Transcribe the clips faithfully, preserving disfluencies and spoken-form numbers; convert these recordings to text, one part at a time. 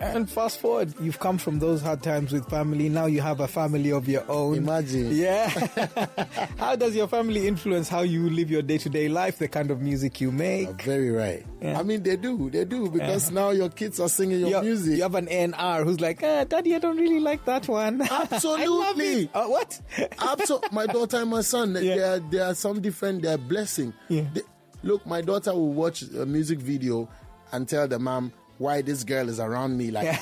And fast forward, you've come from those hard times with family. Now you have a family of your own. Imagine. Yeah. How does your family influence how you live your day-to-day life, the kind of music you make? You're very right. Yeah. I mean, they do. They do. Because uh-huh. now your kids are singing your You're, music. You have an A and R who's like, ah, Daddy, I don't really like that one. Absolutely. I love it. Uh, what? Absolutely. My daughter and my son, yeah. there, there are some different, they're blessing. Yeah. They, look, my daughter will watch a music video and tell the mom why this girl is around me like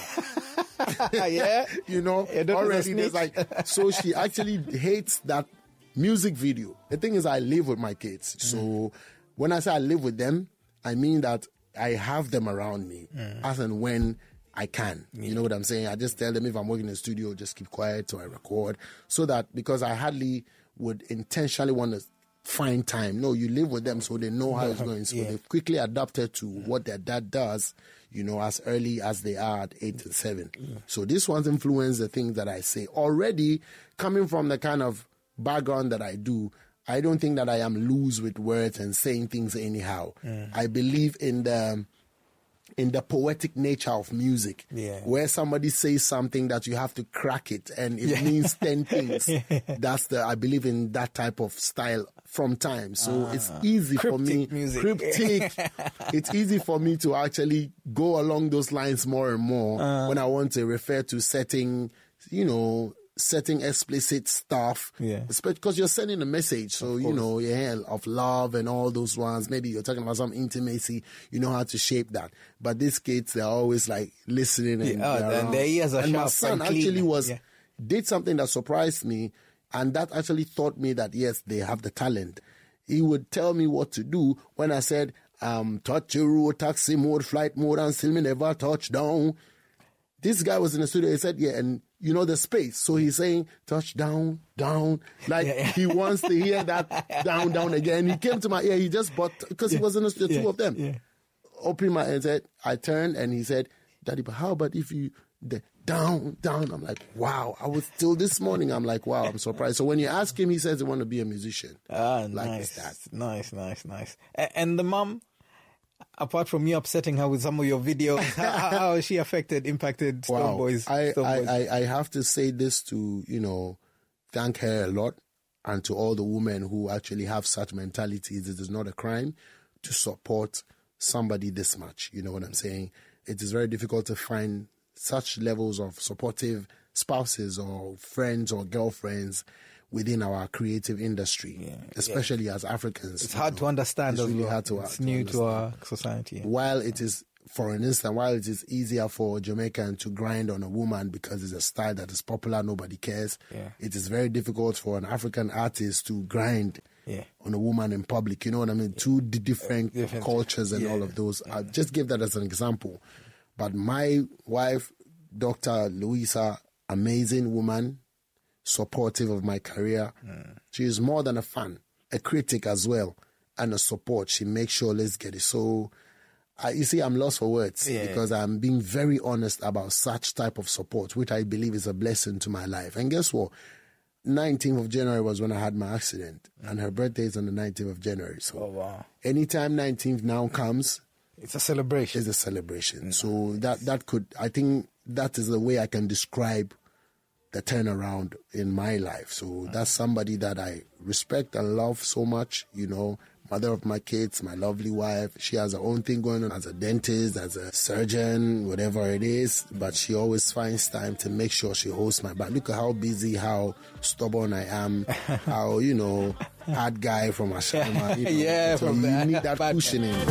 yeah. You know, yeah, already there's like, so she actually hates that music video. The thing is, I live with my kids. Mm. So when I say I live with them, I mean that I have them around me mm. as and when I can. Yeah. You know what I'm saying? I just tell them if I'm working in the studio, just keep quiet till I record. So that, because I hardly would intentionally want to find time. No, you live with them so they know how it's going. So yeah. they've quickly adapted to what their dad does, you know, as early as they are at eight and seven. Yeah. So this one's influenced the things that I say. Already coming from the kind of background that I do, I don't think that I am loose with words and saying things anyhow. Mm. I believe in the in the poetic nature of music, yeah. where somebody says something that you have to crack it and it yeah. means ten things. That's the, I believe in that type of style from time. So uh, it's easy for me, music. cryptic. It's easy for me to actually go along those lines more and more uh, when I want to refer to setting, you know, setting explicit stuff, yeah. because you're sending a message. So, you know, yeah, of love and all those ones. Maybe you're talking about some intimacy. You know how to shape that. But these kids, they're always like listening. And, yeah, oh, and their ears are and sharp my son and clean. actually was, yeah. did something that surprised me. And that actually taught me that, yes, they have the talent. He would tell me what to do when I said, um, touch your road, taxi mode, flight mode, and still me never touch down. This guy was in the studio. He said, yeah, and you know the space. So he's saying, touch down, down. Like yeah, yeah. he wants to hear that down, down again. He came to my ear. He just bought, because yeah. he was in the studio, yeah. two of them. Yeah. Opened my ear and said, I turned and he said, Daddy, but how about if you, the down, down? I'm like, wow. I was still this morning. I'm like, wow, I'm surprised. So when you ask him, he says he want to be a musician. Ah, like nice. That. Nice, nice, nice. And the mom, apart from you upsetting her with some of your videos, how, how is she affected, impacted Stone wow. Boys? I, Stone I, Boys? I, I have to say this to, you know, thank her a lot, and to all the women who actually have such mentalities. It is not a crime to support somebody this much. You know what I'm saying? It is very difficult to find such levels of supportive spouses or friends or girlfriends within our creative industry, yeah, especially yeah. as Africans. It's hard know, to understand. It's really well. hard to It's to new understand. to our society. Yeah. While it is, for instance, while it is easier for a Jamaican to grind on a woman because it's a style that is popular, nobody cares. Yeah. It is very difficult for an African artist to grind yeah. on a woman in public. You know what I mean? Yeah. Two d- different, uh, different cultures and yeah. all of those. Yeah. I just give that as an example. But my wife, Doctor Louisa, amazing woman, supportive of my career. Mm. She is more than a fan, a critic as well, and a support. She makes sure, let's get it. So, I, you see, I'm lost for words yeah. because I'm being very honest about such type of support, which I believe is a blessing to my life. And guess what? nineteenth of January was when I had my accident, mm. and her birthday is on the nineteenth of January. So, oh, wow. anytime nineteenth now comes, it's a celebration. It's a celebration. Mm. So that that could, I think that is the way I can describe the turnaround in my life. So mm. that's somebody that I respect and love so much, you know, mother of my kids, my lovely wife. She has her own thing going on as a dentist, as a surgeon, whatever it is. But she always finds time to make sure she holds my back. Look at how busy, how stubborn I am, how, you know, hard guy from Ashama. You know, yeah, so from you the need that cushioning.